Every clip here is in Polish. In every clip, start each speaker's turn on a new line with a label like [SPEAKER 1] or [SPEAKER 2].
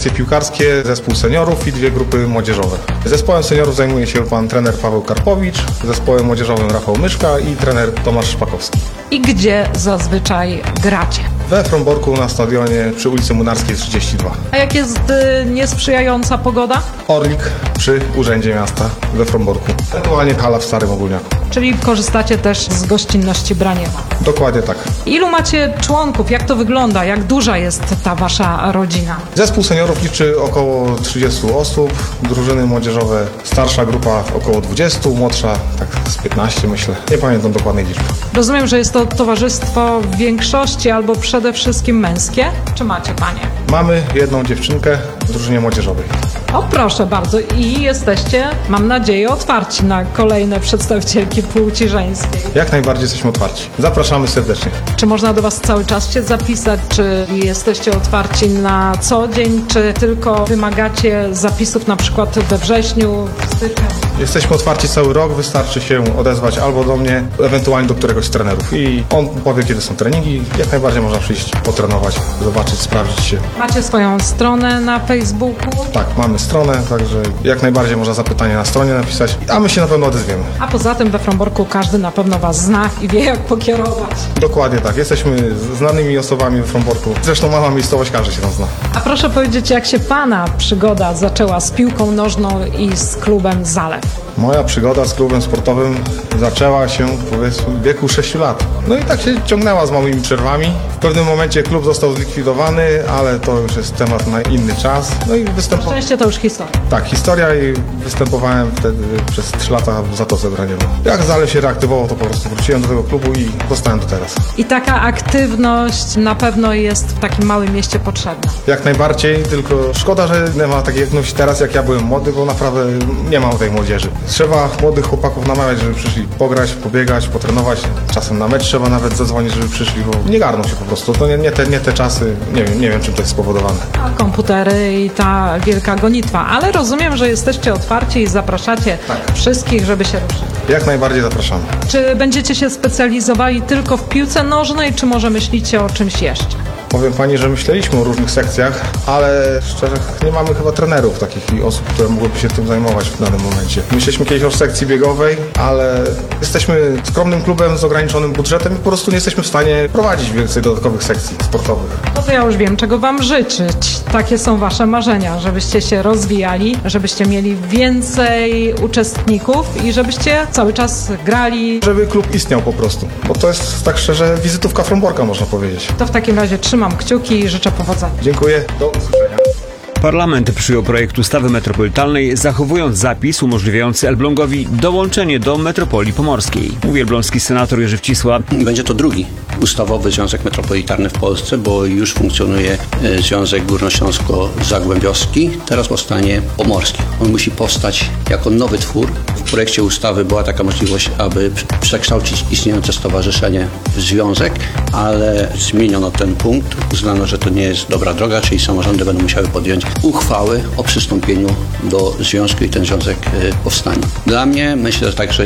[SPEAKER 1] sekcje piłkarskie, zespół seniorów i 2 grupy młodzieżowe. Zespołem seniorów zajmuje się pan trener Paweł Karpowicz, zespołem młodzieżowym Rafał Myszka i trener Tomasz Szpakowski.
[SPEAKER 2] I gdzie zazwyczaj gracie?
[SPEAKER 1] We Fromborku na stadionie przy ulicy Munarskiej 32.
[SPEAKER 2] A jak jest niesprzyjająca pogoda?
[SPEAKER 1] Orlik przy Urzędzie Miasta we Fromborku. Ewentualnie hala w Starym Ogólniaku.
[SPEAKER 2] Czyli korzystacie też z gościnności Braniewa.
[SPEAKER 1] Dokładnie tak.
[SPEAKER 2] Ilu macie członków? Jak to wygląda? Jak duża jest ta wasza rodzina?
[SPEAKER 1] Zespół seniorów liczy około 30 osób, drużyny młodzieżowe, starsza grupa około 20, młodsza tak z 15 myślę. Nie pamiętam dokładnej liczby.
[SPEAKER 2] Rozumiem, że jest to towarzystwo w większości albo przede wszystkim męskie. Czy macie panie?
[SPEAKER 1] Mamy jedną dziewczynkę w drużynie młodzieżowej.
[SPEAKER 2] O proszę bardzo. I jesteście, mam nadzieję, otwarci na kolejne przedstawicielki płci żeńskiej.
[SPEAKER 1] Jak najbardziej jesteśmy otwarci. Zapraszamy serdecznie.
[SPEAKER 2] Czy można do was cały czas się zapisać? Czy jesteście otwarci na co dzień? Czy tylko wymagacie zapisów na przykład we wrześniu, w styczniu?
[SPEAKER 1] Jesteśmy otwarci cały rok, wystarczy się odezwać albo do mnie, ewentualnie do któregoś z trenerów. I on powie, kiedy są treningi. Jak najbardziej można przyjść, potrenować, zobaczyć, sprawdzić się.
[SPEAKER 2] Macie swoją stronę na Facebooku?
[SPEAKER 1] Tak, mamy stronę, także jak najbardziej można zapytanie na stronie napisać, a my się na pewno odezwiemy.
[SPEAKER 2] A poza tym we Fromborku każdy na pewno was zna i wie, jak pokierować.
[SPEAKER 1] Dokładnie tak, jesteśmy znanymi osobami we Fromborku. Zresztą mała miejscowość, każdy się tam zna.
[SPEAKER 2] A proszę powiedzieć, jak się pana przygoda zaczęła z piłką nożną i z klubem Zalew?
[SPEAKER 1] Moja przygoda z klubem sportowym zaczęła się, powiedzmy, w wieku 6 lat. No i tak się ciągnęła z małymi przerwami. W pewnym momencie klub został zlikwidowany, ale to już jest temat na inny czas. No i występowałem.
[SPEAKER 2] Szczęście to już historia.
[SPEAKER 1] Tak, historia i występowałem wtedy przez 3 lata w Zatoce Braniewo. Jak Zalew się reaktywował, to po prostu wróciłem do tego klubu i zostałem do teraz.
[SPEAKER 2] I taka aktywność na pewno jest w takim małym mieście potrzebna.
[SPEAKER 1] Jak najbardziej, tylko szkoda, że nie ma takiej aktywności teraz, jak ja byłem młody, bo naprawdę nie ma tej młodzieży. Trzeba młodych chłopaków namawiać, żeby przyszli pograć, pobiegać, potrenować. Czasem na mecz trzeba nawet zadzwonić, żeby przyszli, bo nie garną się po prostu. To nie te czasy. Nie wiem czym to jest spowodowane.
[SPEAKER 2] A komputery i ta wielka gonitwa. Ale rozumiem, że jesteście otwarci i zapraszacie wszystkich, żeby się ruszyć.
[SPEAKER 1] Jak najbardziej zapraszamy.
[SPEAKER 2] Czy będziecie się specjalizowali tylko w piłce nożnej, czy może myślicie o czymś jeszcze?
[SPEAKER 1] Powiem pani, że myśleliśmy o różnych sekcjach, ale szczerze nie mamy chyba trenerów takich i osób, które mogłyby się tym zajmować w danym momencie. Myśleliśmy kiedyś o sekcji biegowej, ale jesteśmy skromnym klubem z ograniczonym budżetem i po prostu nie jesteśmy w stanie prowadzić więcej dodatkowych sekcji sportowych.
[SPEAKER 2] No to ja już wiem, czego wam życzyć. Takie są wasze marzenia, żebyście się rozwijali, żebyście mieli więcej uczestników i żebyście cały czas grali.
[SPEAKER 1] Żeby klub istniał po prostu, bo to jest tak szczerze wizytówka Fromborka, można powiedzieć.
[SPEAKER 2] To w takim razie trzymam kciuki i życzę powodzenia.
[SPEAKER 1] Dziękuję, do usłyszenia.
[SPEAKER 3] Parlament przyjął projekt ustawy metropolitalnej, zachowując zapis umożliwiający Elblągowi dołączenie do metropolii pomorskiej. Mówi elbląski senator Jerzy Wcisła.
[SPEAKER 4] Będzie to drugi ustawowy związek metropolitarny w Polsce, bo już funkcjonuje Związek Górnośląsko-Zagłębiowski, teraz powstanie pomorski. On musi powstać jako nowy twór. W projekcie ustawy była taka możliwość, aby przekształcić istniejące stowarzyszenie w związek, ale zmieniono ten punkt. Uznano, że to nie jest dobra droga, czyli samorządy będą musiały podjąć uchwały o przystąpieniu do związku i ten związek powstanie. Dla mnie, myślę także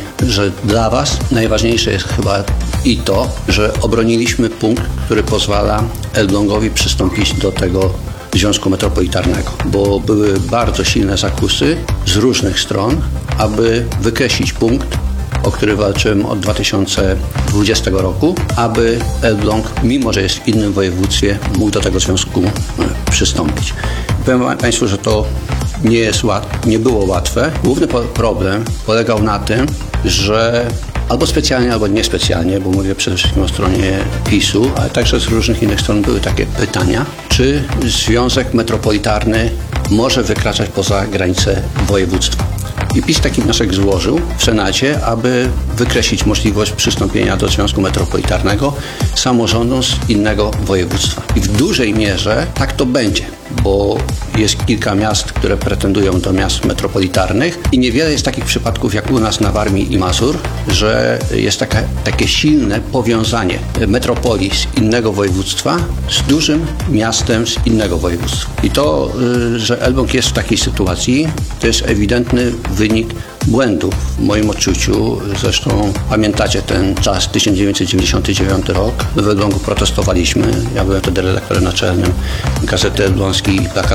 [SPEAKER 4] że dla Was najważniejsze jest chyba i to, że obroniliśmy punkt, który pozwala Elblągowi przystąpić do tego Związku Metropolitarnego, bo były bardzo silne zakusy z różnych stron, aby wykreślić punkt, o który walczyłem od 2020 roku, aby Elbląg, mimo że jest w innym województwie, mógł do tego związku przystąpić. Powiem Państwu, że to nie było łatwe. Główny problem polegał na tym, że albo specjalnie, albo niespecjalnie, bo mówię przede wszystkim o stronie PiS-u, ale także z różnych innych stron były takie pytania, czy Związek Metropolitarny może wykraczać poza granice województwa. I PiS taki wniosek złożył w Senacie, aby wykreślić możliwość przystąpienia do Związku Metropolitarnego samorządom z innego województwa. I w dużej mierze tak to będzie, bo jest kilka miast, które pretendują do miast metropolitarnych i niewiele jest takich przypadków jak u nas na Warmii i Mazur, że jest takie silne powiązanie metropolii z innego województwa z dużym miastem z innego województwa. I to, że Elbląg jest w takiej sytuacji, to jest ewidentny wynik błędów w moim odczuciu. Zresztą pamiętacie ten czas, 1999 rok. W Elblągu protestowaliśmy. Ja byłem wtedy redaktorem naczelnym Gazety Elbląskiej i